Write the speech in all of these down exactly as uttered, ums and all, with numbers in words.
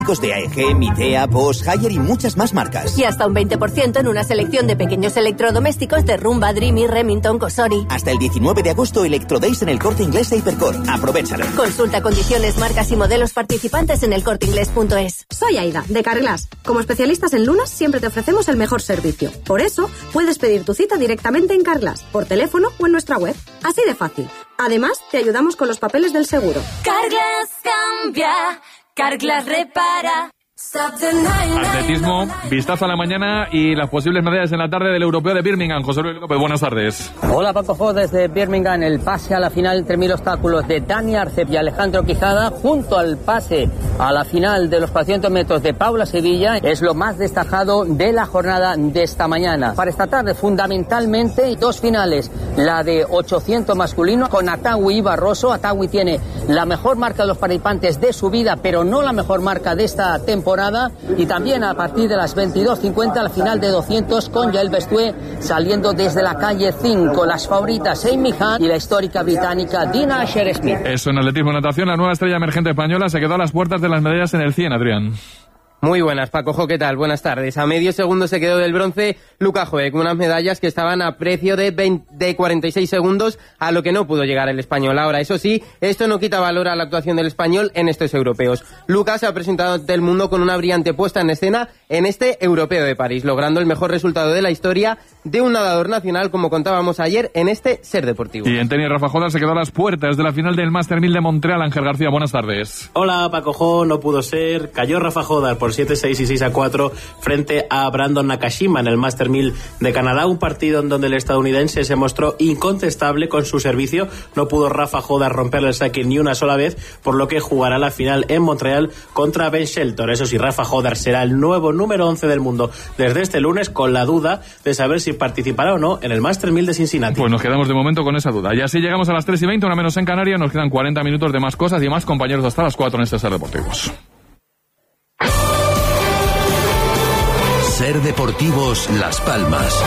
de A E G, Midea, Bosch, Haier y muchas más marcas. Y hasta un veinte por ciento en una selección de pequeños electrodomésticos de Rumba, Dreamy, Remington, Cosori. Hasta el diecinueve de agosto, Electrodays en el Corte Inglés e Hipercor. Aprovéchalo. Consulta condiciones, marcas y modelos participantes en el corte inglés punto es. Soy Aida, de Carglass. Como especialistas en lunas, siempre te ofrecemos el mejor servicio. Por eso, puedes pedir tu cita directamente en Carglass, por teléfono o en nuestra web. Así de fácil. Además, te ayudamos con los papeles del seguro. Carglass cambia, Carglass repara. Atletismo, vistazo a la mañana y las posibles medallas en la tarde del Europeo de Birmingham. José Luis López, buenas tardes. Hola Paco Jo, desde Birmingham, el pase a la final entre mil obstáculos de Dani Arcep y Alejandro Quijada, junto al pase a la final de los cuatrocientos metros de Paula Sevilla, es lo más destacado de la jornada de esta mañana. Para esta tarde, fundamentalmente, dos finales, la de ochocientos masculino con Atawi y Barroso. Atawi tiene la mejor marca de los participantes de su vida, pero no la mejor marca de esta temporada. Y también a partir de las veintidós cincuenta la final de doscientos con Yael Bestué saliendo desde la calle cinco. Las favoritas Amy Hunt y la histórica británica Dina Asher-Smith. Eso en atletismo, natación, la nueva estrella emergente española se quedó a las puertas de las medallas en el cien, Adrián. Muy buenas, Paco Jo, ¿qué tal? Buenas tardes. A medio segundo se quedó del bronce Luca Joek, unas medallas que estaban a precio de, veinte, de cuarenta y seis segundos, a lo que no pudo llegar el español. Ahora, eso sí, esto no quita valor a la actuación del español en estos europeos. Luca se ha presentado ante el mundo con una brillante puesta en escena en este Europeo de París, logrando el mejor resultado de la historia de un nadador nacional, como contábamos ayer en este Ser Deportivo. Y en tenis, Rafa Joda se quedó a las puertas de la final del Master mil de Montreal. Ángel García, buenas tardes. Hola, Paco Jo, no pudo ser. Cayó Rafa Joda por siete seis y seis a cuatro frente a Brandon Nakashima en el Master mil de Canadá, un partido en donde el estadounidense se mostró incontestable con su servicio. No pudo Rafa Joda romperle el saque ni una sola vez, por lo que jugará la final en Montreal contra Ben Shelton. Eso sí, Rafa Joda será el nuevo número once del mundo desde este lunes, con la duda de saber si participará o no en el Master mil de Cincinnati. Pues nos quedamos de momento con esa duda. Y así llegamos a las tres y veinte, una menos en Canarias. Nos quedan cuarenta minutos de más cosas y más compañeros hasta las cuatro en este Ser Deportivos. Ser Deportivos Las Palmas.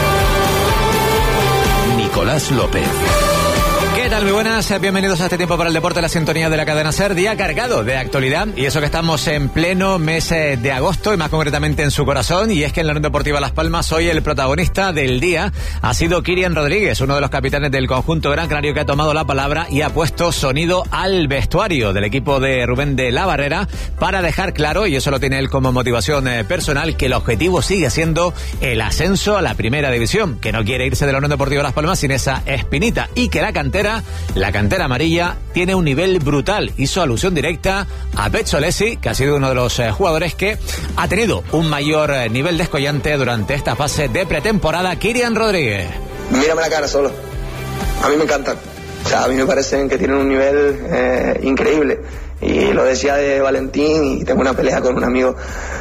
Nicolás López. ¿Qué tal? Muy buenas, bienvenidos a este tiempo para el deporte, la sintonía de la cadena SER, día cargado de actualidad, y eso que estamos en pleno mes de agosto y más concretamente en su corazón, y es que en la Unión Deportiva Las Palmas hoy el protagonista del día ha sido Kirian Rodríguez, uno de los capitanes del conjunto Gran Canario, que ha tomado la palabra y ha puesto sonido al vestuario del equipo de Rubén de la Barrera para dejar claro, y eso lo tiene él como motivación eh, personal, que el objetivo sigue siendo el ascenso a la primera división, que no quiere irse de la Unión Deportiva Las Palmas sin esa espinita, y que la cantera La cantera amarilla tiene un nivel brutal. Hizo alusión directa a Pezzolesi, que ha sido uno de los eh, jugadores que ha tenido un mayor eh, nivel descollante durante esta fase de pretemporada. Kirian Rodríguez. Mírame la cara solo. A mí me encantan. O sea, a mí me parecen que tienen un nivel eh, increíble. Y lo decía de Valentín, y tengo una pelea con un amigo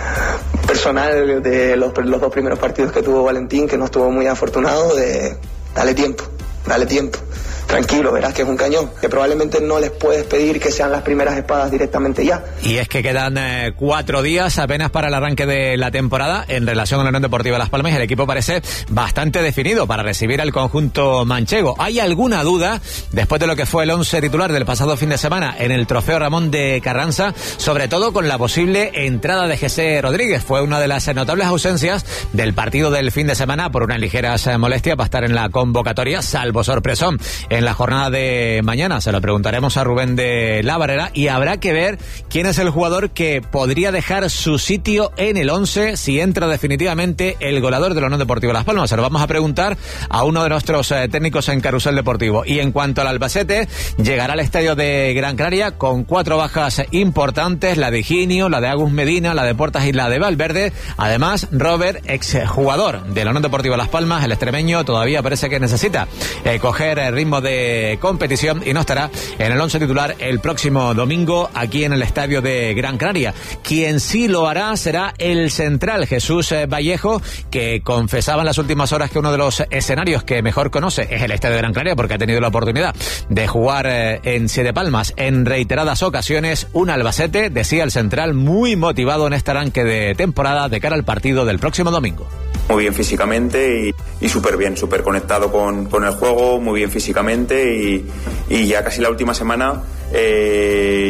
personal de los, los dos primeros partidos que tuvo Valentín, que no estuvo muy afortunado, de dale tiempo, dale tiempo. Tranquilo, verás que es un cañón, que probablemente no les puedes pedir que sean las primeras espadas directamente ya. Y es que quedan eh, cuatro días apenas para el arranque de la temporada en relación a la Unión Deportiva Las Palmas, y el equipo parece bastante definido para recibir al conjunto manchego. ¿Hay alguna duda, después de lo que fue el once titular del pasado fin de semana en el Trofeo Ramón de Carranza, sobre todo con la posible entrada de José Rodríguez? Fue una de las notables ausencias del partido del fin de semana por unas ligeras molestias para estar en la convocatoria, salvo sorpresón en la jornada de mañana. Se lo preguntaremos a Rubén de la Barrera, y habrá que ver quién es el jugador que podría dejar su sitio en el once si entra definitivamente el goleador de la Unión Deportiva Las Palmas. Se lo vamos a preguntar a uno de nuestros eh, técnicos en Carrusel Deportivo. Y en cuanto al Albacete, llegará al estadio de Gran Canaria con cuatro bajas importantes: la de Higinio, la de Agus Medina, la de Portas y la de Valverde. Además, Robert, exjugador de la Unión Deportiva Las Palmas, el extremeño, todavía parece que necesita eh, coger el ritmo de competición y no estará en el once titular el próximo domingo aquí en el estadio de Gran Canaria. Quien sí lo hará será el central Jesús Vallejo, que confesaba en las últimas horas que uno de los escenarios que mejor conoce es el estadio de Gran Canaria, porque ha tenido la oportunidad de jugar en Siete Palmas en reiteradas ocasiones. Un Albacete, decía el central, muy motivado en este arranque de temporada de cara al partido del próximo domingo. Muy bien físicamente y, y súper bien, súper conectado con, con el juego, muy bien físicamente, y, y ya casi la última semana eh,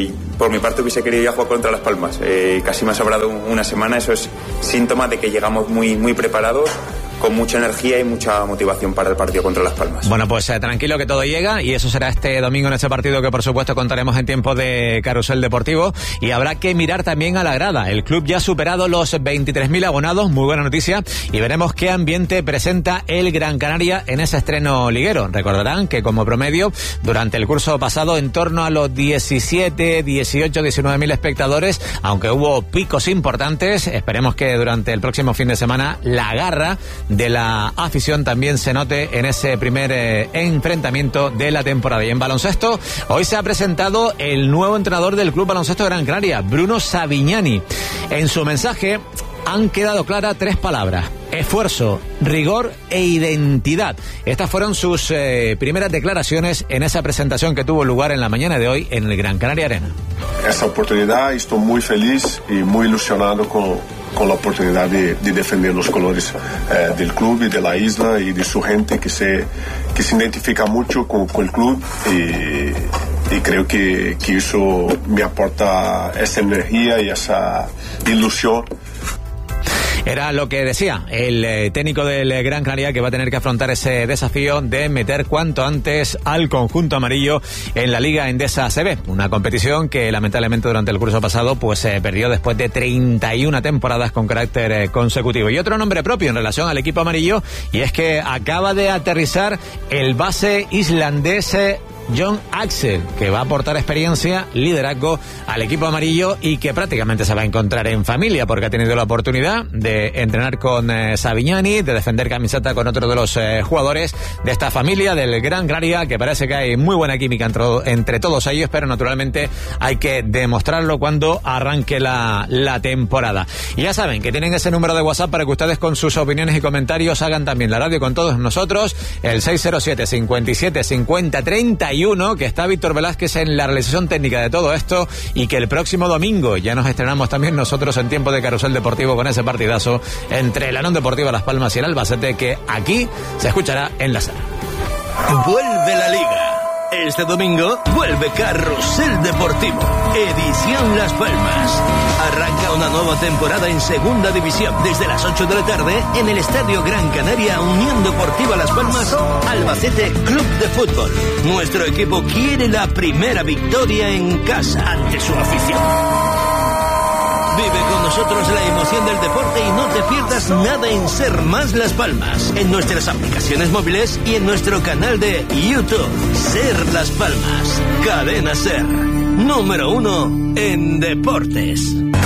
por mi parte hubiese querido ir a jugar contra Las Palmas. Eh, casi me ha sobrado una semana, eso es síntoma de que llegamos muy, muy preparados, con mucha energía y mucha motivación para el partido contra Las Palmas. Bueno, pues eh, tranquilo que todo llega y eso será este domingo en ese partido que por supuesto contaremos en tiempo de Carrusel Deportivo, y habrá que mirar también a la grada. El club ya ha superado los veintitrés mil abonados, muy buena noticia, y veremos qué ambiente presenta el Gran Canaria en ese estreno liguero. Recordarán que como promedio durante el curso pasado en torno a los diecisiete, dieciocho, diecinueve mil espectadores, aunque hubo picos importantes. Esperemos que durante el próximo fin de semana la garra de la afición también se note en ese primer eh, enfrentamiento de la temporada. Y en baloncesto, hoy se ha presentado el nuevo entrenador del Club Baloncesto Gran Canaria, Bruno Savignani. En su mensaje han quedado claras tres palabras: esfuerzo, rigor e identidad. Estas fueron sus eh, primeras declaraciones en esa presentación que tuvo lugar en la mañana de hoy en el Gran Canaria Arena. Esa oportunidad, estoy muy feliz y muy ilusionado con, con la oportunidad de, de defender los colores eh, del club y de la isla y de su gente que se, que se identifica mucho con, con el club, y, y creo que, que eso me aporta esa energía y esa ilusión. Era lo que decía el eh, técnico del eh, Gran Canaria, que va a tener que afrontar ese desafío de meter cuanto antes al conjunto amarillo en la Liga Endesa A C B, una competición que lamentablemente durante el curso pasado pues se eh, perdió después de treinta y una temporadas con carácter eh, consecutivo. Y otro nombre propio en relación al equipo amarillo, y es que acaba de aterrizar el base islandés eh, John Axel, que va a aportar experiencia, liderazgo al equipo amarillo y que prácticamente se va a encontrar en familia, porque ha tenido la oportunidad de entrenar con eh, Savignani, de defender camiseta con otro de los eh, jugadores de esta familia del Gran Canaria, que parece que hay muy buena química entre, entre todos ellos, pero naturalmente hay que demostrarlo cuando arranque la, la temporada. Y ya saben que tienen ese número de WhatsApp para que ustedes con sus opiniones y comentarios hagan también la radio con todos nosotros, el seis cero siete, cincuenta y siete, cincuenta, treinta y uno, que está Víctor Velázquez en la realización técnica de todo esto, y que el próximo domingo ya nos estrenamos también nosotros en tiempo de Carrusel Deportivo con ese partidazo entre la Unión Deportiva Las Palmas y el Albacete, que aquí se escuchará en la sala. Vuelve la Liga. Este domingo vuelve Carrusel Deportivo, edición Las Palmas. Arranca una nueva temporada en Segunda División desde las ocho de la tarde en el Estadio Gran Canaria. Unión Deportiva Las Palmas, Albacete Club de Fútbol. Nuestro equipo quiere la primera victoria en casa ante su afición. Vive con nosotros la emoción del deporte y no te pierdas nada en Ser Más Las Palmas, en nuestras aplicaciones móviles y en nuestro canal de YouTube. Ser Las Palmas, Cadena Ser, número uno en deportes.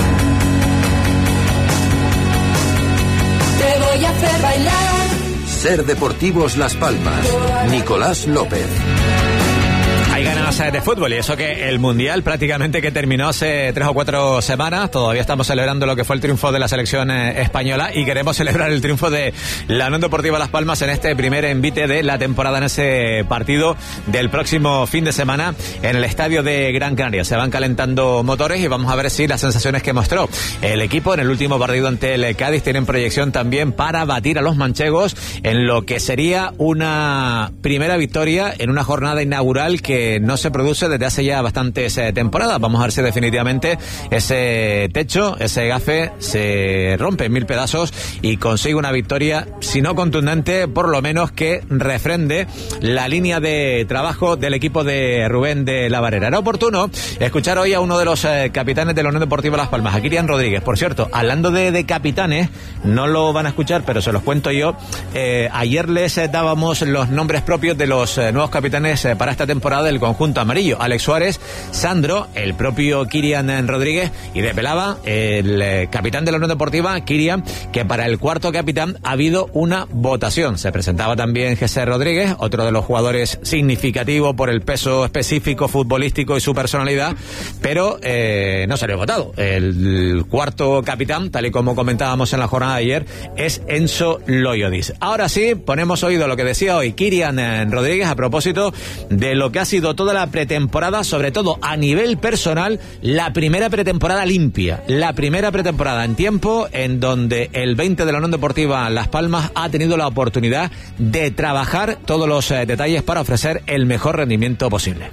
Te voy a hacer bailar. Ser Deportivos Las Palmas, Nicolás López. Hay ganas de fútbol, y eso que el Mundial prácticamente que terminó hace tres o cuatro semanas. Todavía estamos celebrando lo que fue el triunfo de la selección eh, española, y queremos celebrar el triunfo de la Unión Deportiva Las Palmas en este primer envite de la temporada, en ese partido del próximo fin de semana en el estadio de Gran Canaria. Se van calentando motores y vamos a ver si las sensaciones que mostró el equipo en el último partido ante el Cádiz tienen proyección también para batir a los manchegos en lo que sería una primera victoria en una jornada inaugural que no se produce desde hace ya bastantes eh, temporadas. Vamos a ver si definitivamente ese techo, ese gafe, se rompe en mil pedazos y consigue una victoria, si no contundente, por lo menos que refrende la línea de trabajo del equipo de Rubén de la Barrera. Era oportuno escuchar hoy a uno de los eh, capitanes de la Unión Deportiva Las Palmas, a Kirian Rodríguez. Por cierto, hablando de, de capitanes, no lo van a escuchar, pero se los cuento yo. Eh, ayer les eh, dábamos los nombres propios de los eh, nuevos capitanes eh, para esta temporada del conjunto amarillo: Alex Suárez, Sandro, el propio Kirian Rodríguez, y desvelaba el eh, capitán de la Unión Deportiva, Kirian, que para el cuarto capitán ha habido una votación. Se presentaba también José Rodríguez, otro de los jugadores significativos por el peso específico futbolístico y su personalidad, pero eh, no salió votado. El, el cuarto capitán, tal y como comentábamos en la jornada de ayer, es Enzo Loyodis. Ahora sí, ponemos oído a lo que decía hoy Kirian Rodríguez a propósito de lo que ha sido toda la pretemporada, sobre todo a nivel personal, la primera pretemporada limpia, la primera pretemporada en tiempo en donde el veinte de la Unión Deportiva Las Palmas ha tenido la oportunidad de trabajar todos los eh, detalles para ofrecer el mejor rendimiento posible.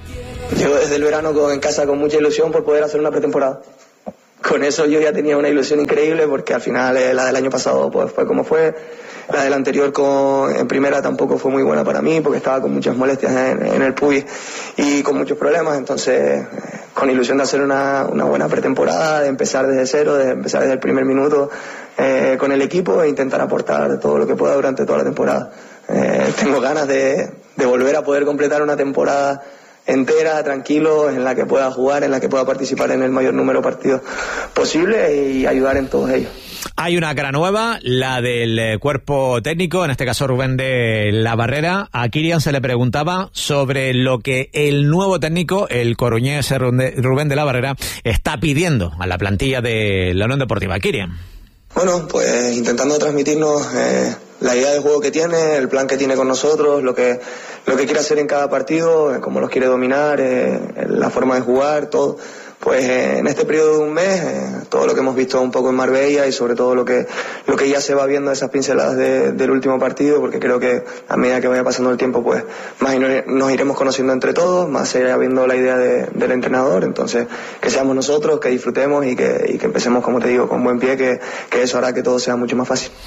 Llego desde el verano con, en casa con mucha ilusión por poder hacer una pretemporada. Con eso yo ya tenía una ilusión increíble porque al final eh, la del año pasado pues fue como fue. La del anterior con, en primera tampoco fue muy buena para mí porque estaba con muchas molestias en, en el pubis y con muchos problemas. Entonces, eh, con ilusión de hacer una, una buena pretemporada, de empezar desde cero, de empezar desde el primer minuto eh, con el equipo e intentar aportar todo lo que pueda durante toda la temporada. Eh, tengo ganas de, de volver a poder completar una temporada entera, tranquilo, en la que pueda jugar, en la que pueda participar en el mayor número de partidos posible y ayudar en todos ellos. Hay una cara nueva, la del cuerpo técnico, en este caso Rubén de la Barrera. A Kirian se le preguntaba sobre lo que el nuevo técnico, el coruñés Rubén de la Barrera, está pidiendo a la plantilla de la Unión Deportiva. Kirian. Bueno, pues intentando transmitirnos eh, la idea de juego que tiene, el plan que tiene con nosotros, lo que lo que quiere hacer en cada partido, eh, cómo los quiere dominar, eh, la forma de jugar, todo. Pues eh, en este periodo de un mes, eh, todo lo que hemos visto un poco en Marbella y sobre todo lo que lo que ya se va viendo esas pinceladas de, del último partido, porque creo que a medida que vaya pasando el tiempo, pues más nos iremos conociendo entre todos, más se irá viendo la idea de, del entrenador. Entonces, que seamos nosotros, que disfrutemos y que, y que empecemos, como te digo, con buen pie, que, que eso hará que todo sea mucho más fácil.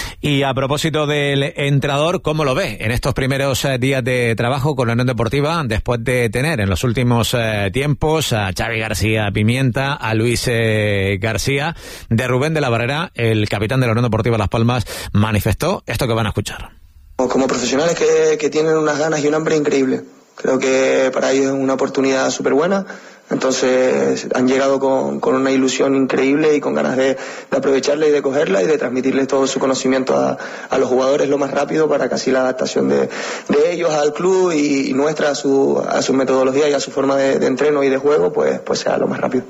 Y a propósito del entrenador, ¿cómo lo ve en estos primeros eh, días de trabajo con la Unión Deportiva, después de tener en los últimos eh, tiempos a Xavi García Pimienta, a Luis eh, García? De Rubén de la Barrera, el capitán de la Unión Deportiva Las Palmas, manifestó esto que van a escuchar. Como profesionales que, que tienen unas ganas y un hambre increíble. Creo que para ellos es una oportunidad súper buena. Entonces han llegado con, con una ilusión increíble y con ganas de, de aprovecharla y de cogerla y de transmitirles todo su conocimiento a, a los jugadores lo más rápido para que así la adaptación de, de ellos al club y, y nuestra a su, a su metodología y a su forma de, de entreno y de juego pues, pues sea lo más rápido.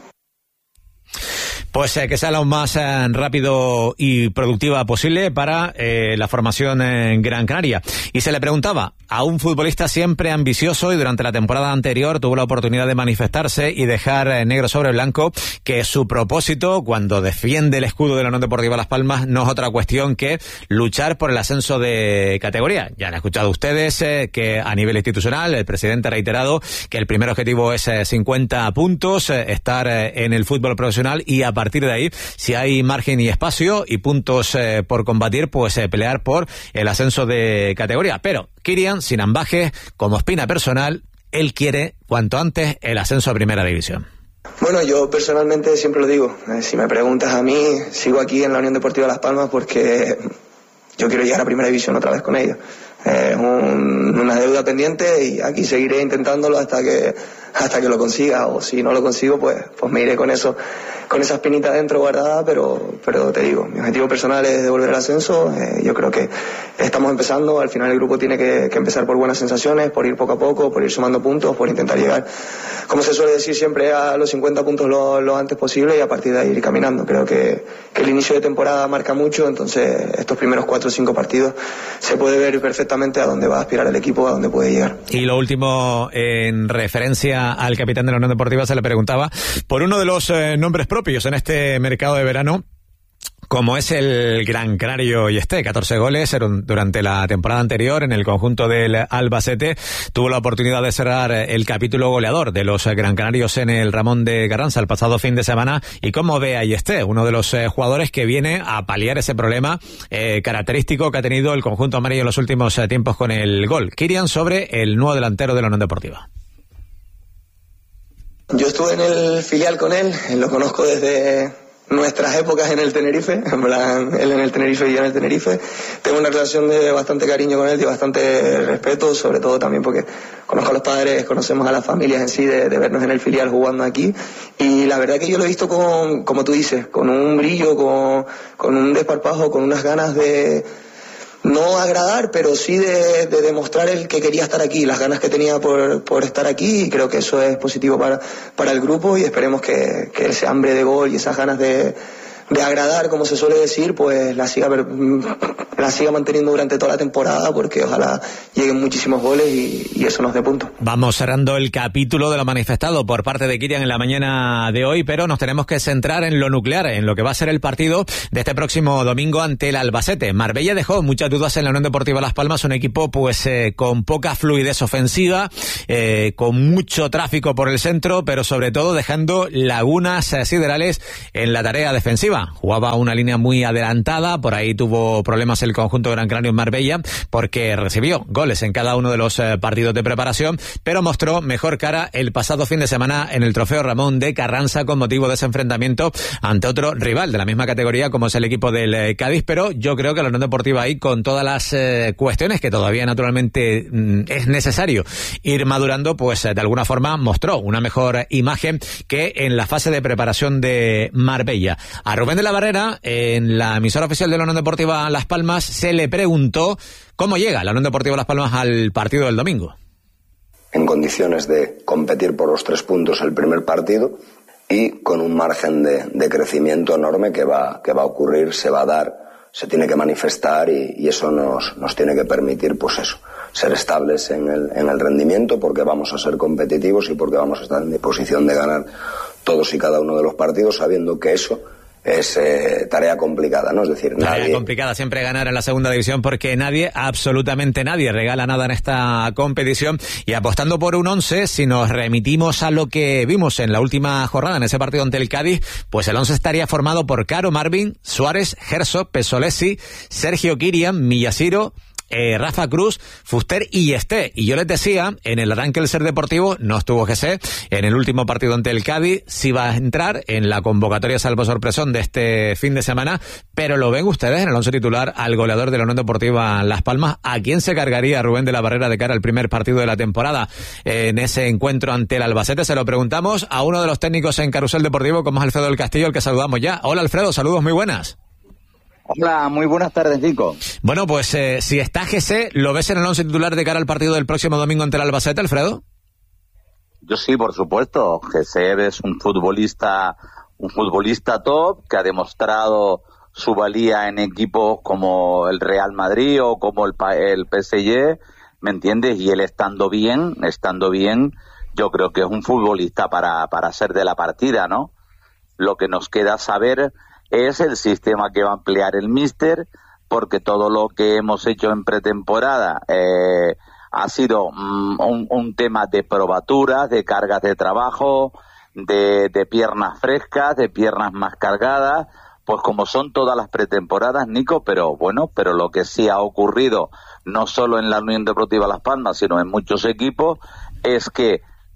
Pues eh, que sea lo más eh, rápido y productiva posible para eh, la formación en Gran Canaria. Y se le preguntaba a un futbolista siempre ambicioso y durante la temporada anterior tuvo la oportunidad de manifestarse y dejar eh, negro sobre blanco que su propósito cuando defiende el escudo de la Unión Deportiva Las Palmas no es otra cuestión que luchar por el ascenso de categoría. Ya han escuchado ustedes eh, que a nivel institucional el presidente ha reiterado que el primer objetivo es eh, cincuenta puntos, eh, estar eh, en el fútbol profesional y a A partir de ahí, si hay margen y espacio y puntos eh, por combatir, pues eh, pelear por el ascenso de categoría. Pero Kirian, sin ambajes, como espina personal, él quiere cuanto antes el ascenso a Primera División. Bueno, yo personalmente siempre lo digo. Eh, si me preguntas a mí, sigo aquí en la Unión Deportiva Las Palmas porque yo quiero llegar a Primera División otra vez con ellos. Es eh, un, una deuda pendiente y aquí seguiré intentándolo hasta que hasta que lo consiga, o si no lo consigo pues pues me iré con eso, con esa espinita dentro guardada, pero pero te digo, mi objetivo personal es devolver el ascenso. Eh, yo creo que estamos empezando, al final el grupo tiene que, que empezar por buenas sensaciones, por ir poco a poco, por ir sumando puntos, por intentar llegar, como se suele decir siempre, a los cincuenta puntos lo, lo antes posible y a partir de ahí ir caminando. Creo que, que el inicio de temporada marca mucho, entonces estos primeros cuatro o cinco partidos se puede ver perfectamente a dónde va a aspirar el equipo, a dónde puede llegar. Y lo último, en referencia al capitán de la Unión Deportiva, se le preguntaba por uno de los eh, nombres propios en este mercado de verano, como es el Gran Canario Yeste. catorce goles durante la temporada anterior en el conjunto del Albacete. Tuvo la oportunidad de cerrar el capítulo goleador de los Gran Canarios en el Ramón de Carranza el pasado fin de semana. ¿Y cómo ve a Yeste? Uno de los eh, jugadores que viene a paliar ese problema eh, característico que ha tenido el conjunto amarillo en los últimos eh, tiempos con el gol. Kirian, sobre el nuevo delantero de la Unión Deportiva. Yo estuve en el filial con él, lo conozco desde nuestras épocas en el Tenerife, en plan, él en el Tenerife y yo en el Tenerife. Tengo una relación de bastante cariño con él y bastante respeto, sobre todo también porque conozco a los padres, conocemos a las familias en sí, de, de vernos en el filial jugando aquí. Y la verdad que yo lo he visto con, como tú dices, con un brillo, con, con un desparpajo, con unas ganas de... no agradar, pero sí de, de demostrar el que quería estar aquí, las ganas que tenía por, por estar aquí, y creo que eso es positivo para, para el grupo y esperemos que, que ese hambre de gol y esas ganas de, de agradar, como se suele decir, pues la siga la siga manteniendo durante toda la temporada, porque ojalá lleguen muchísimos goles y, y eso nos dé puntos. Vamos cerrando el capítulo de lo manifestado por parte de Kylian en la mañana de hoy, pero nos tenemos que centrar en lo nuclear, en lo que va a ser el partido de este próximo domingo ante el Albacete. Marbella dejó muchas dudas en la Unión Deportiva Las Palmas, un equipo pues eh, con poca fluidez ofensiva, eh, con mucho tráfico por el centro, pero sobre todo dejando lagunas eh, siderales en la tarea defensiva. Jugaba una línea muy adelantada, por ahí tuvo problemas el conjunto Gran Canario en Marbella, porque recibió goles en cada uno de los eh, partidos de preparación, pero mostró mejor cara el pasado fin de semana en el Trofeo Ramón de Carranza con motivo de ese enfrentamiento ante otro rival de la misma categoría como es el equipo del eh, Cádiz, pero yo creo que la Unión Deportiva ahí, con todas las eh, cuestiones que todavía naturalmente mm, es necesario ir madurando, pues eh, de alguna forma mostró una mejor imagen que en la fase de preparación de Marbella. A Rubén de la Barrera, en la emisora oficial de la Unión Deportiva Las Palmas, se le preguntó cómo llega la Unión Deportiva Las Palmas al partido del domingo. En condiciones de competir por los tres puntos el primer partido y con un margen de, de crecimiento enorme que va, que va a ocurrir, se va a dar, se tiene que manifestar y, y eso nos, nos tiene que permitir, pues eso, ser estables en el, en el rendimiento, porque vamos a ser competitivos y porque vamos a estar en disposición de ganar todos y cada uno de los partidos, sabiendo que eso es eh, tarea complicada, ¿no? Es decir, tarea nadie... complicada siempre ganar en la segunda división, porque nadie, absolutamente nadie, regala nada en esta competición. Y apostando por un once, si nos remitimos a lo que vimos en la última jornada, en ese partido ante el Cádiz, pues el once estaría formado por Caro, Marvin, Suárez, Gerso, Pesolesi, Sergio Kirian, Millasiro, Eh, Rafa Cruz, Fuster y Esté. Y yo les decía, en el arranque del Ser Deportivo no estuvo Gesé, en el último partido ante el Cádiz sí va a entrar en la convocatoria salvo sorpresón de este fin de semana, pero lo ven ustedes en el once titular al goleador de la Unión Deportiva Las Palmas. ¿A quién se cargaría Rubén de la Barrera de cara al primer partido de la temporada en ese encuentro ante el Albacete? Se lo preguntamos a uno de los técnicos en Carrusel Deportivo, como es Alfredo del Castillo, al que saludamos ya. Hola Alfredo, saludos, muy buenas. Hola, muy buenas tardes, Nico. Bueno, pues eh, si está G C, ¿lo ves en el once titular de cara al partido del próximo domingo ante el Albacete, Alfredo? Yo sí, por supuesto. G C es un futbolista, un futbolista top que ha demostrado su valía en equipos como el Real Madrid o como el, el P S G, ¿me entiendes? Y él estando bien, estando bien, yo creo que es un futbolista para, para ser de la partida, ¿no? Lo que nos queda saber es el sistema que va a emplear el míster, porque todo lo que hemos hecho en pretemporada eh, ha sido mm, un, un tema de probatura, de cargas de trabajo, de, de piernas frescas, de piernas más cargadas, pues como son todas las pretemporadas, Nico, pero bueno, pero lo que sí ha ocurrido, no solo en la Unión Deportiva Las Palmas, sino en muchos equipos, es que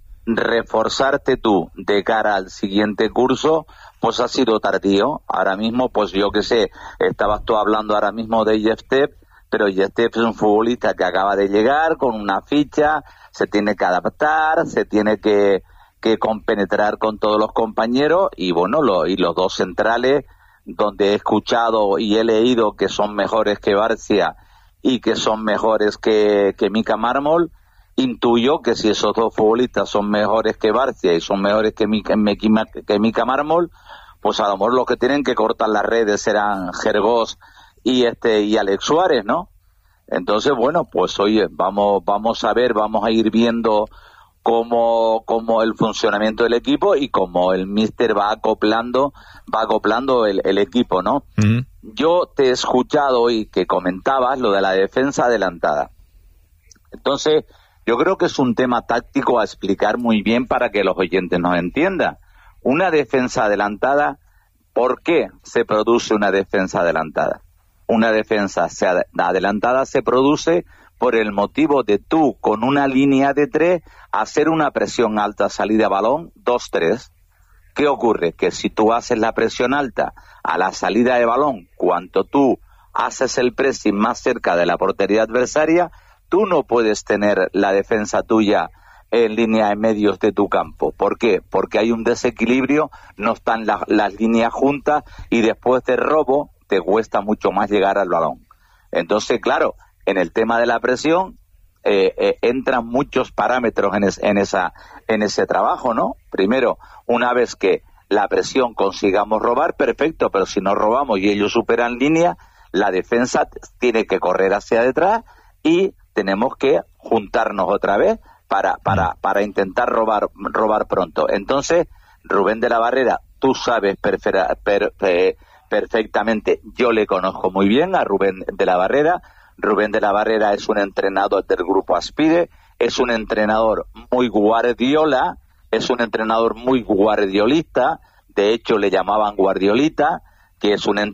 reforzarte tú de cara al siguiente curso, pues ha sido tardío. Ahora mismo, pues yo que sé, estabas tú hablando ahora mismo de Yestep, pero Yestep es un futbolista que acaba de llegar con una ficha, se tiene que adaptar, se tiene que, que compenetrar con todos los compañeros, y bueno, lo, y los dos centrales, donde he escuchado y he leído que son mejores que Barcia y que son mejores que, que Mika Mármol, intuyo que si esos dos futbolistas son mejores que Barcia y son mejores que Mika, que Mika Mármol, pues a lo mejor los que tienen que cortar las redes serán Jergós y este y Alex Suárez, ¿no? Entonces, bueno, pues oye, vamos vamos a ver, vamos a ir viendo cómo, cómo el funcionamiento del equipo y cómo el míster va acoplando, va acoplando el, el equipo, ¿no? Uh-huh. Yo te he escuchado hoy que comentabas lo de la defensa adelantada. Entonces, yo creo que es un tema táctico a explicar muy bien para que los oyentes nos entiendan. Una defensa adelantada, ¿por qué se produce una defensa adelantada? Una defensa adelantada se produce por el motivo de tú, con una línea de tres, hacer una presión alta salida de balón, dos tres. ¿Qué ocurre? Que si tú haces la presión alta a la salida de balón, cuanto tú haces el pressing más cerca de la portería adversaria, tú no puedes tener la defensa tuya en línea de medios de tu campo. ¿Por qué? Porque hay un desequilibrio, no están la, las líneas juntas y después de robo te cuesta mucho más llegar al balón. Entonces, claro, en el tema de la presión eh, eh, entran muchos parámetros en, es, en, esa, en ese trabajo, ¿no? Primero, una vez que la presión, consigamos robar, perfecto, pero si no robamos y ellos superan línea, la defensa tiene que correr hacia detrás y tenemos que juntarnos otra vez para para para intentar robar robar pronto. Entonces, Rubén de la Barrera, tú sabes perfera, per, per, perfectamente, yo le conozco muy bien a Rubén de la Barrera. Rubén de la Barrera es un entrenador del grupo Aspire, es un entrenador muy guardiola, es un entrenador muy guardiolista, de hecho le llamaban guardiolita, que es un